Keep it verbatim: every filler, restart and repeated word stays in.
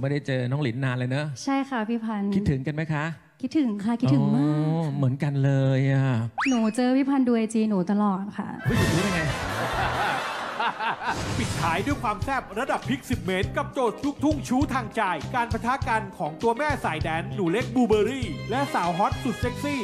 ไม่ได้เจอน้องหลินนานเลยเนอะใช่ค่ะพี่พันธ์คิดถึงกันไหมคะคิดถึงค่ะคิดถึงมากเหมือนกันเลยอ่ะหนูเจอพี่พันธ์ดูไอจีหนูตลอดค่ะไม่รู้ได้ไงปิดท้ายด้วยความแซ่บระดับพริกสิบเมตรกับโจทย์ลูกทุ่งชู้ทางใจการปะทะกันของตัวแม่สายแดนหนูเล็กบูเบอรี่และสาวฮอตสุดเซ็กซี่